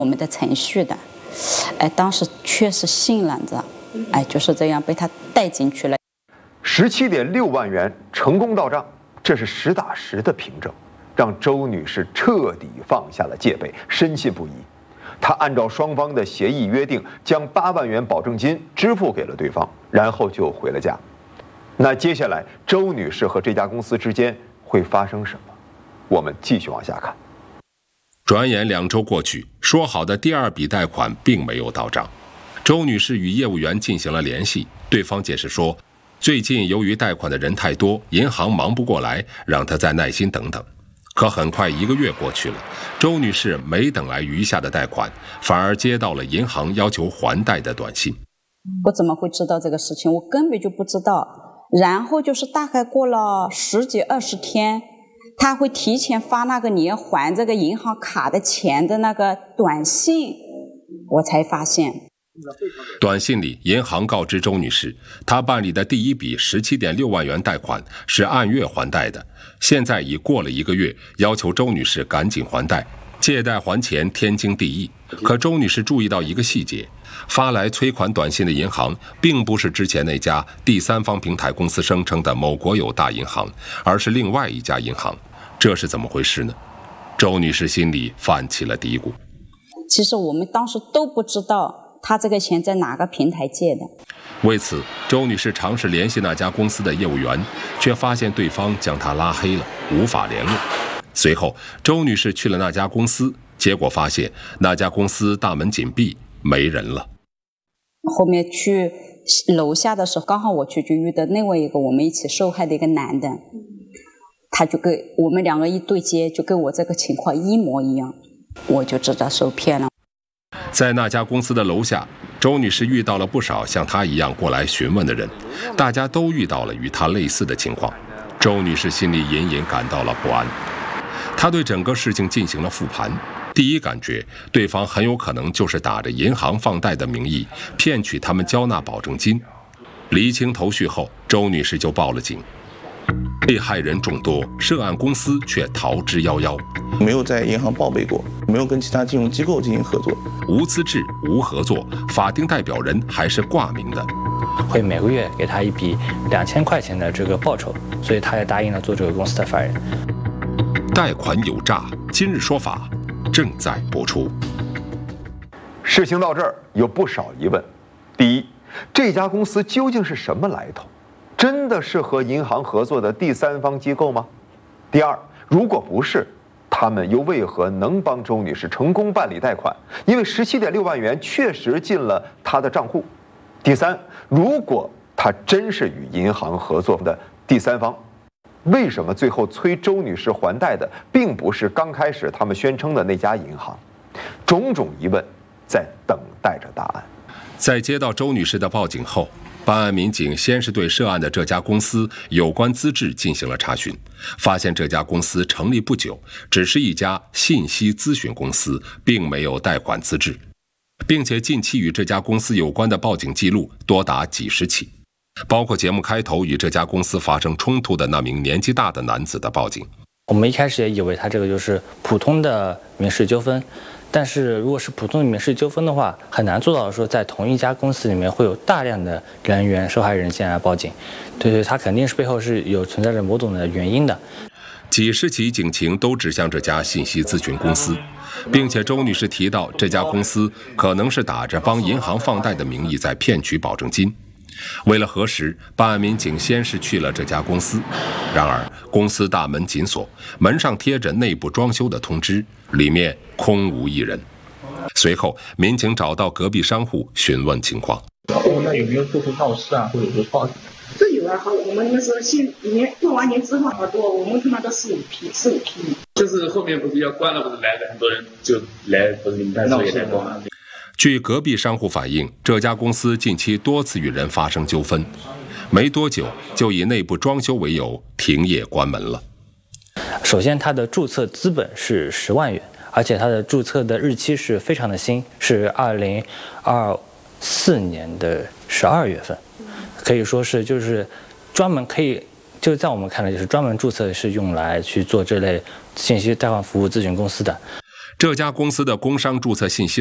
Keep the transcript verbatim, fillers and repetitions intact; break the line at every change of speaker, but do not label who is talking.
我们的程序的。哎，当时确实信了着，哎，就是这样被他带进去了。
十七点六万元成功到账，这是实打实的凭证，让周女士彻底放下了戒备，深信不疑。她按照双方的协议约定，将八万元保证金支付给了对方，然后就回了家。那接下来，周女士和这家公司之间会发生什么？我们继续往下看。
转眼两周过去，说好的第二笔贷款并没有到账。周女士与业务员进行了联系，对方解释说，最近由于贷款的人太多，银行忙不过来，让她再耐心等等。可很快一个月过去了，周女士没等来余下的贷款，反而接到了银行要求还贷的短信。
我怎么会知道这个事情？我根本就不知道。然后就是大概过了十几二十天，他会提前发那个你要还这个银行卡的钱的那个短信，我才发现。
短信里，银行告知周女士，她办理的第一笔十七点六万元贷款是按月还贷的，现在已过了一个月，要求周女士赶紧还贷。借贷还钱天经地义，可周女士注意到一个细节，发来催款短信的银行并不是之前那家第三方平台公司声称的某国有大银行，而是另外一家银行，这是怎么回事呢？周女士心里泛起了嘀咕。
其实我们当时都不知道他这个钱在哪个平台借的。
为此，周女士尝试联系那家公司的业务员，却发现对方将她拉黑了，无法联络。随后，周女士去了那家公司，结果发现那家公司大门紧闭，没人了。
后面去楼下的时候，刚好我去就遇到另外一个我们一起受害的一个男的，他就跟我们两个一对接，就跟我这个情况一模一样，我就知道受骗了。
在那家公司的楼下，周女士遇到了不少像她一样过来询问的人，大家都遇到了与她类似的情况。周女士心里隐隐感到了不安，她对整个事情进行了复盘。第一感觉，对方很有可能就是打着银行放贷的名义，骗取他们交纳保证金。厘清头绪后，周女士就报了警。被害人众多，涉案公司却逃之夭夭，
没有在银行报备过，没有跟其他金融机构进行合作，
无资质、无合作，法定代表人还是挂名的，
会每个月给他一笔两千块钱的这个报酬，所以他也答应了做这个公司的法人。
贷款有诈，今日说法正在播出。
事情到这儿有不少疑问：第一，这家公司究竟是什么来头？真的是和银行合作的第三方机构吗？第二，如果不是，他们又为何能帮周女士成功办理贷款？因为十七点六万元确实进了她的账户。第三，如果她真是与银行合作的第三方，为什么最后催周女士还贷的并不是刚开始他们宣称的那家银行？种种疑问在等待着答案。
在接到周女士的报警后，办案民警先是对涉案的这家公司有关资质进行了查询，发现这家公司成立不久，只是一家信息咨询公司，并没有贷款资质，并且近期与这家公司有关的报警记录多达几十起，包括节目开头与这家公司发生冲突的那名年纪大的男子的报警。
我们一开始也以为他这个就是普通的民事纠纷，但是如果是普通的民事纠纷的话，很难做到说在同一家公司里面会有大量的人员受害人进来报警。对对，他肯定是背后是有存在着某种的原因的。
几十起警情都指向这家信息咨询公司，并且周女士提到这家公司可能是打着帮银行放贷的名义在骗取保证金。为了核实，办案民警先是去了这家公司，然而公司大门紧锁，门上贴着内部装修的通知，里面空无一人。随后，民警找到隔壁商户询问情况。
哦，那有没有做出闹事啊，或者说报警？
这有啊，好，我们那时候现年过完年之后好多，我们看到都四五批，四五批。
就是后面不是要关了，不是来了很多人就来，不是你们派出所也来过吗？
据隔壁商户反映，这家公司近期多次与人发生纠纷，没多久就以内部装修为由停业关门了。
首先，它的注册资本是十万元，而且它的注册的日期是非常的新，是二零二四年的十二月份，可以说是就是专门可以就在我们看来就是专门注册是用来去做这类信息贷款服务咨询公司的。
这家公司的工商注册信息